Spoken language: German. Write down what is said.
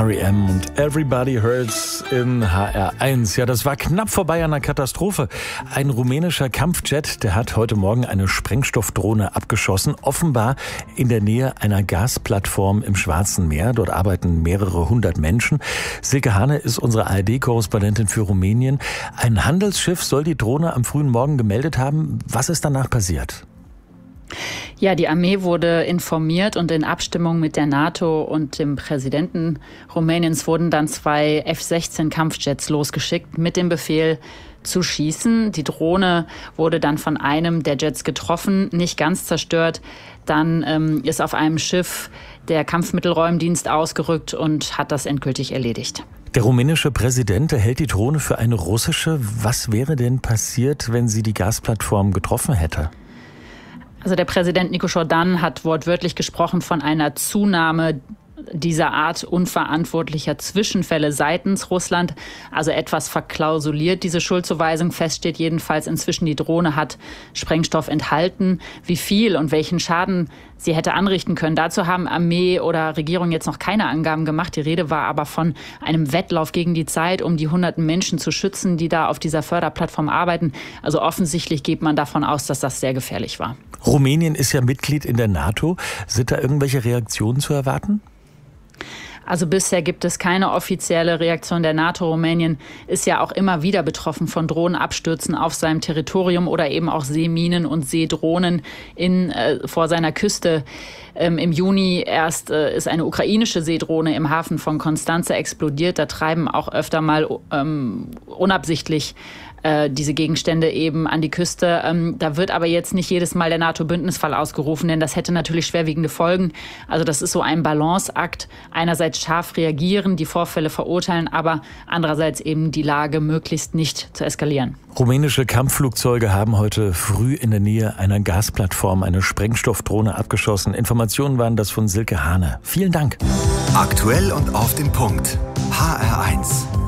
R.E.M. und Everybody Hurts in HR1. Ja, das war knapp vorbei an einer Katastrophe. Ein rumänischer Kampfjet, der hat heute Morgen eine Sprengstoffdrohne abgeschossen, offenbar in der Nähe einer Gasplattform im Schwarzen Meer. Dort arbeiten mehrere hundert Menschen. Silke Hane ist unsere ARD-Korrespondentin für Rumänien. Ein Handelsschiff soll die Drohne am frühen Morgen gemeldet haben. Was ist danach passiert? Ja, die Armee wurde informiert und in Abstimmung mit der NATO und dem Präsidenten Rumäniens wurden dann 2 F-16 Kampfjets losgeschickt mit dem Befehl zu schießen. Die Drohne wurde dann von einem der Jets getroffen, nicht ganz zerstört. Dann ist auf einem Schiff der Kampfmittelräumdienst ausgerückt und hat das endgültig erledigt. Der rumänische Präsident hält die Drohne für eine russische. Was wäre denn passiert, wenn sie die Gasplattform getroffen hätte? Also der Präsident Nicu Jordan hat wortwörtlich gesprochen von einer Zunahme dieser Art unverantwortlicher Zwischenfälle seitens Russland, also etwas verklausuliert diese Schuldzuweisung. Fest steht jedenfalls inzwischen, die Drohne hat Sprengstoff enthalten. Wie viel und welchen Schaden sie hätte anrichten können, dazu haben Armee oder Regierung jetzt noch keine Angaben gemacht. Die Rede war aber von einem Wettlauf gegen die Zeit, um die hunderten Menschen zu schützen, die da auf dieser Förderplattform arbeiten. Also offensichtlich geht man davon aus, dass das sehr gefährlich war. Rumänien ist ja Mitglied in der NATO. Sind da irgendwelche Reaktionen zu erwarten? Also bisher gibt es keine offizielle Reaktion der NATO. Rumänien ist ja auch immer wieder betroffen von Drohnenabstürzen auf seinem Territorium oder eben auch Seeminen und Seedrohnen vor seiner Küste. Im Juni erst ist eine ukrainische Seedrohne im Hafen von Konstanze explodiert. Da treiben auch öfter mal unabsichtlich diese Gegenstände eben an die Küste. Da wird aber jetzt nicht jedes Mal der NATO-Bündnisfall ausgerufen, denn das hätte natürlich schwerwiegende Folgen. Also das ist so ein Balanceakt. Einerseits scharf reagieren, die Vorfälle verurteilen, aber andererseits eben die Lage möglichst nicht zu eskalieren. Rumänische Kampfflugzeuge haben heute früh in der Nähe einer Gasplattform eine Sprengstoffdrohne abgeschossen. Informationen waren das von Silke Hane. Vielen Dank. Aktuell und auf den Punkt. HR1.